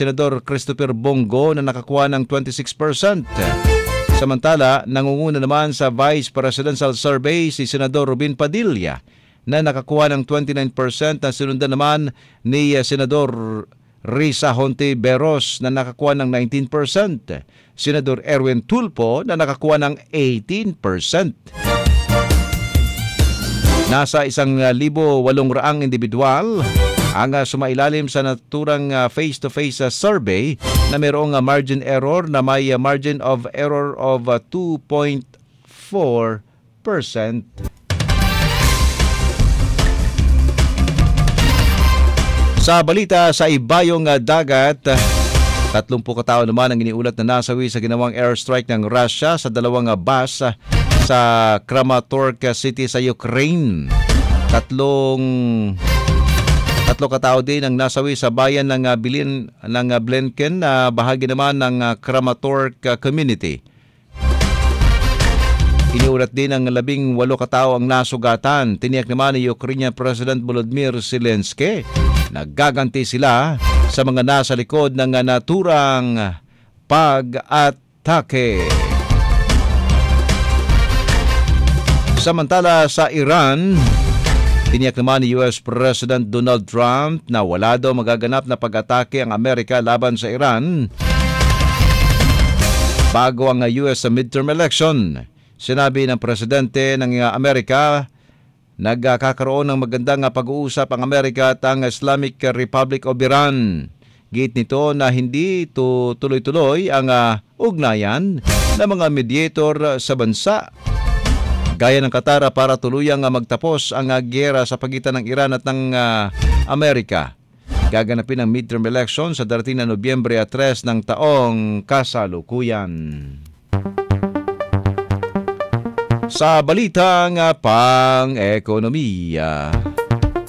Senador Christopher Bongo na nakakuha ng 26%. Samantala, nangunguna naman sa Vice Presidential Survey si Senador Robin Padilla na nakakuha ng 29% na sinundan naman ni Senador Risa Hontiveros na nakakuha ng 19%. Senador Erwin Tulfo na nakakuha ng 18%. Nasa 1,800 individual ang sumailalim sa naturang face-to-face survey na mayroong margin error na may margin of error of 2.4%. Sa balita sa ibayong dagat, 30 katao naman ang iniulat na nasawi sa ginawang airstrike ng Russia sa dalawang base sa Kramatorsk City sa Ukraine. Tatlo katao din ang nasawi sa bayan ng Blenken na bahagi naman ng Kramatorsk community. Iniulat din ng 18 katao ang nasugatan. Tiniyak naman ni Ukrainian President Volodymyr Zelensky na gaganti sila sa mga nasa likod ng naturang pag-atake. Samantala sa Iran, tiniyak naman ni US President Donald Trump na wala daw magaganap na pag-atake ang Amerika laban sa Iran bago ang US midterm election. Sinabi ng presidente ng Amerika, nagkakaroon ng magandang pag-uusap ang Amerika at ang Islamic Republic of Iran. Git nito na hindi tuloy-tuloy ang ugnayan ng mga mediator sa bansa, gaya ng Qatar, para tuluyang magtapos ang giyera sa pagitan ng Iran at ng Amerika. Gaganapin ang midterm election sa darating na Nobyembre 3 ng taong kasalukuyan. Sa balitang pang-ekonomiya,